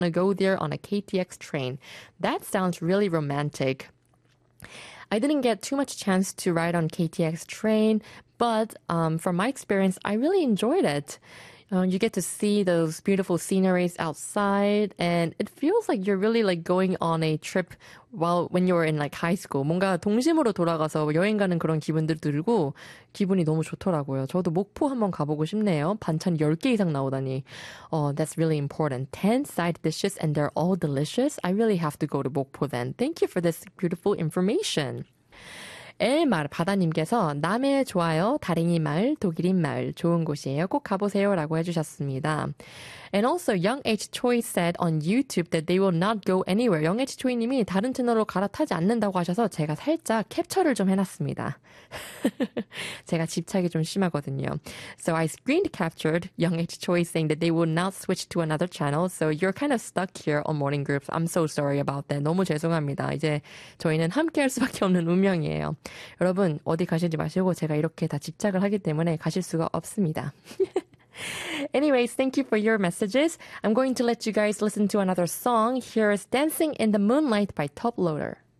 to go there on a KTX train. That sounds really romantic. I didn't get too much chance to ride on KTX train, but from my experience, I really enjoyed it. You get to see those beautiful sceneries outside, and it feels like you're really like going on a trip when you were in like high school. 뭔가 동심으로 돌아가서 여행 가는 그런 기분들 들고 기분이 너무 좋더라고요. 저도 목포 한번 가보고 싶네요. 반찬 10개 이상 나오다니. That's really important. 10 side dishes and they're all delicious. I really have to go to 목포 then. Thank you for this beautiful information. 엘말 바다님께서 남해 좋아요. 다랭이 마을, 독일인 마을 좋은 곳이에요. 꼭 가보세요 라고 해주셨습니다. And also Young H Choi said on YouTube that they will not go anywhere. Young H Choi님이 다른 채널로 갈아타지 않는다고 하셔서 제가 살짝 캡처를 좀 해놨습니다. 제가 집착이 좀 심하거든요. So I screen captured Young H Choi saying that they will not switch to another channel. So you're kind of stuck here on morning groups. I'm so sorry about that. 너무 죄송합니다. 이제 저희는 함께할 수밖에 없는 운명이에요. 여러분 어디 가시지 마시고 제가 이렇게 다 집착을 하기 때문에 가실 수가 없습니다. Anyways, thank you for your messages. I'm going to let you guys listen to another song. Here is Dancing in the Moonlight by Top Loader.